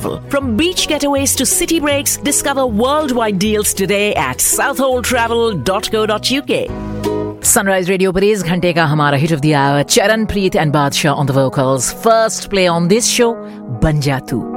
travel. From beach getaways to city breaks, discover worldwide deals today at southholdtravel.co.uk. Sunrise Radio पर इस घंटे का हमारा hit of the our, Charanpreet and बादशाह on the vocals. First play on this show, बन जा तू.